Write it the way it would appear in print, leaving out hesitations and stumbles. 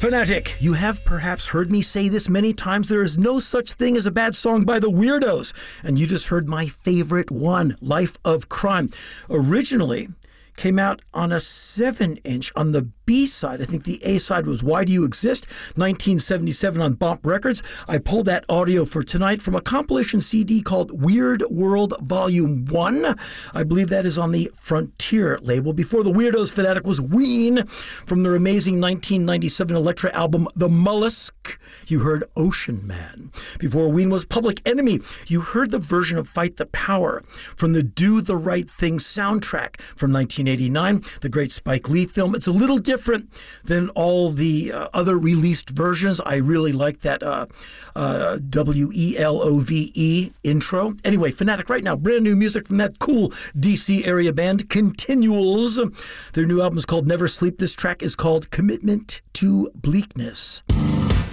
Fanatic, you have perhaps heard me say this many times. There is no such thing as a bad song by the Weirdos. And you just heard my favorite one, Life of Crime. Originally came out on a 7-inch on the B-side. I think the A-side was Why Do You Exist? 1977 on Bump Records. I pulled that audio for tonight from a compilation CD called Weird World Volume 1. I believe that is on the Frontier label. Before the Weirdos, Fanatic was Ween from their amazing 1997 Elektra album The Mollusk. You heard Ocean Man. Before Ween was Public Enemy. You heard the version of Fight the Power from the Do the Right Thing soundtrack from 1989, the great Spike Lee film. It's a little different than all the other released versions. I really like that WELOVE intro. Anyway, Fanatic right now, brand new music from that cool DC area band, Continuals. Their new album is called Never Sleep. This track is called Commitment to Bleakness.